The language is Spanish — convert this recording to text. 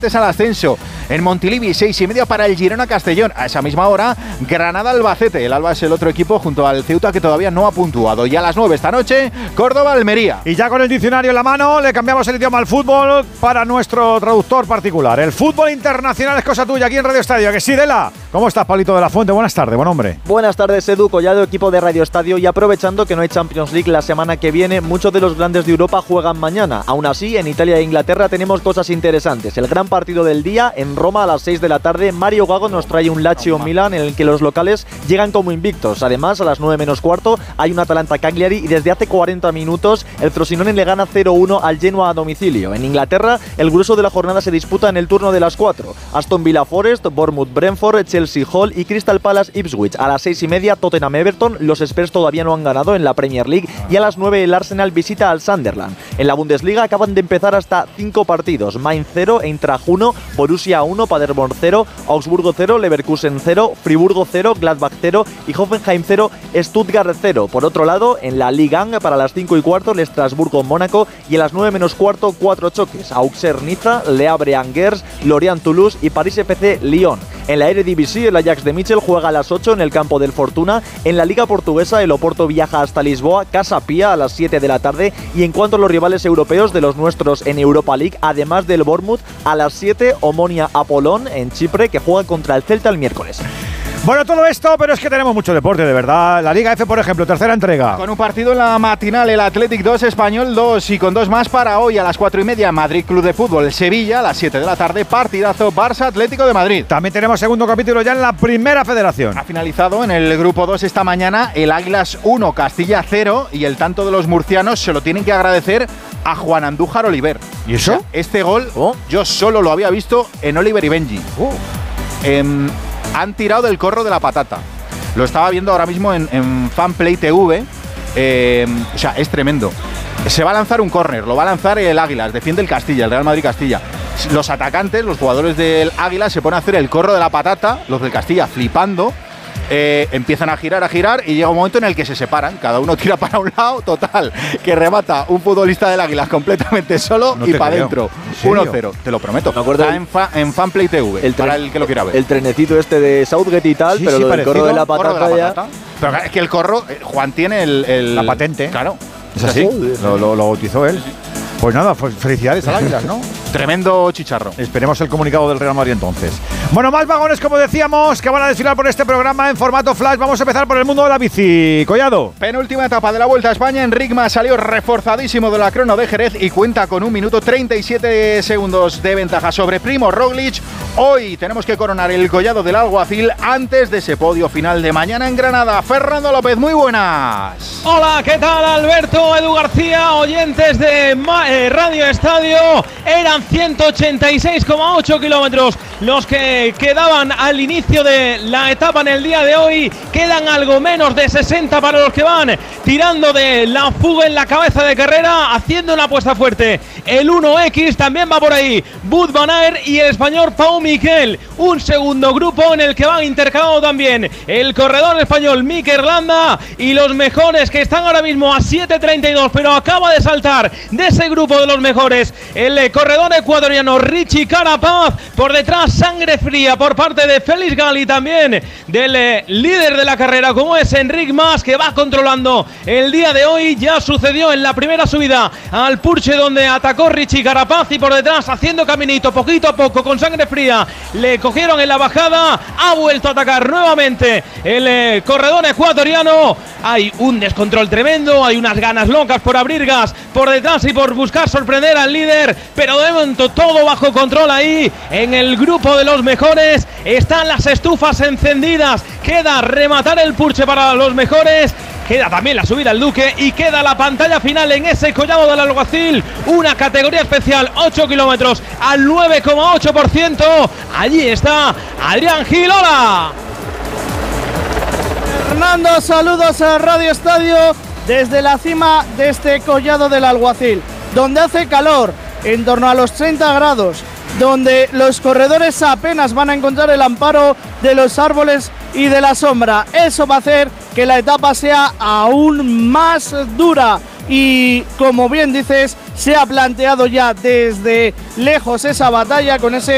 al ascenso. En Montilivi, 6:30 para el Girona Castellón. A esa misma hora, Granada Albacete. El Alba es el otro equipo junto al Ceuta que todavía no ha puntuado. Y a las 9 esta noche, Córdoba Almería. Y ya con el diccionario en la mano, le cambiamos el idioma al fútbol para nuestro traductor particular. El fútbol internacional es cosa tuya aquí en Radio Estadio. ¿Que sí, Dela? ¿Cómo estás, Pablito de la Fuente? Buenas tardes, buen hombre. Buenas tardes, Edu, Collado, equipo de Radio Estadio. Y aprovechando que no hay Champions League la semana que viene, muchos de los grandes de Europa juegan mañana. Aún así, en Italia e Inglaterra tenemos cosas interesantes. El gran partido del día en Roma a las 6 de la tarde. Mario Gago nos trae un Lazio-Milan en el que los locales llegan como invictos. Además, a las 9 menos cuarto hay un Atalanta-Cagliari y desde hace 40 minutos el Frosinone le gana 0-1 al Genoa a domicilio. En Inglaterra, el grueso de la jornada se disputa en el turno de las 4. Aston Villa Forest, Bournemouth Brentford, Chelsea Hull y Crystal Palace Ipswich. A las 6:30 Tottenham Everton. Los Spurs todavía no han ganado en la Premier League. Y a las 9 el Arsenal visita al Sunderland. En la Bundesliga acaban de empezar hasta 5 partidos. Mainz 0, Eintracht 1, Borussia 1, Paderborn 0, Augsburgo 0, Leverkusen 0, Friburgo 0, Gladbach 0 y Hoffenheim 0, Stuttgart 0. Por otro lado, en la Ligue 1 para las 5:15 el Estrasburgo-Mónaco y a las 9 menos cuarto 4 choques. Auxerre-Niza, Le Havre-Angers, Lorient-Toulouse y París FC-Lyon. En la Eredivisie el Ajax de Michel juega a las 8 en el campo del Fortuna. En la Liga Portuguesa el Oporto viaja hasta Lisboa, Casa Pía a las 7 de la tarde. Y en cuanto a los rivales europeos de los nuestros en Europa League, además del Bournemouth, a las 7 Omonia Apollon en Chipre que juega contra el Celta el miércoles. Bueno, todo esto, pero es que tenemos mucho deporte, de verdad. La Liga F, por ejemplo, tercera entrega. Con un partido en la matinal, el Athletic 2, Español 2 y con 2 más para hoy a las 4:30, Madrid Club de Fútbol, Sevilla a las 7 de la tarde, partidazo Barça Atlético de Madrid. También tenemos segundo capítulo ya en la Primera Federación. Ha finalizado en el grupo 2 esta mañana el Águilas 1, Castilla 0 y el tanto de los murcianos se lo tienen que agradecer a Juan Andújar Oliver. ¿Y eso? O sea, este gol yo solo lo había visto en Oliver y Benji. Han tirado del corro de la patata. Lo estaba viendo ahora mismo en Fanplay TV. O sea, es tremendo. Se va a lanzar un córner, lo va a lanzar el Águilas, defiende el Castilla, el Real Madrid Castilla. Los atacantes, los jugadores del Águilas se ponen a hacer el corro de la patata, los del Castilla flipando. Empiezan a girar y llega un momento en el que se separan, cada uno tira para un lado, total, que remata un futbolista del Águilas completamente solo y para adentro. 1-0, te lo prometo. Me acuerdo en Fanplay TV, para el que lo quiera ver. El trenecito este de Southgate y tal, Sí, pero sí, lo del corro de la patata ya. Pero es que el corro, Juan tiene la patente. Claro. Es así, lo bautizó él. Pues nada, felicidades al Águilas, ¿no? Tremendo chicharro. Esperemos el comunicado del Real Madrid entonces. Bueno, más vagones, como decíamos, que van a desfilar por este programa en formato flash. Vamos a empezar por el mundo de la bici. Collado. Penúltima etapa de la Vuelta a España. Enric salió reforzadísimo de la crono de Jerez y cuenta con 1 minuto 37 segundos de ventaja sobre Primo Roglic. Hoy tenemos que coronar el Collado del Alguacil antes de ese podio final de mañana en Granada. Fernando López, muy buenas. Hola, ¿qué tal, Alberto? Edu García, oyentes de Radio Estadio. Eran 186,8 kilómetros los que quedaban al inicio de la etapa en el día de hoy. Quedan algo menos de 60 para los que van tirando de la fuga en la cabeza de carrera, haciendo una apuesta fuerte. El 1X también va por ahí. Wout van Aert y el español Pau Miquel. Un segundo grupo en el que van intercalado también el corredor español Mikel Landa y los mejores que están ahora mismo a 7:32, pero acaba de saltar de ese grupo de los mejores el corredor ecuatoriano Richie Carapaz. Por detrás, sangre fría por parte de Félix Gali, también del líder de la carrera como es Enric Mas, que va controlando el día de hoy. Ya sucedió en la primera subida al Purche, donde atacó Richie Carapaz, y por detrás haciendo caminito poquito a poco con sangre fría le cogieron en la bajada. Ha vuelto a atacar nuevamente el corredor ecuatoriano. Hay un descontrol tremendo, hay unas ganas locas por abrir gas por detrás y por buscar sorprender al líder, pero de momento todo bajo control ahí en el grupo de los mejores. Están las estufas encendidas, queda rematar el Purche para los mejores, queda también la subida al Duque y queda la pantalla final en ese Collado del Alguacil, una categoría especial, 8 kilómetros al 9,8%. Allí está Adrián Gil. ¡Hola! Fernando, saludos a Radio Estadio desde la cima de este Collado del Alguacil, donde hace calor, en torno a los 30 grados, donde los corredores apenas van a encontrar el amparo de los árboles y de la sombra. Eso va a hacer que la etapa sea aún más dura y, como bien dices, se ha planteado ya desde lejos esa batalla con ese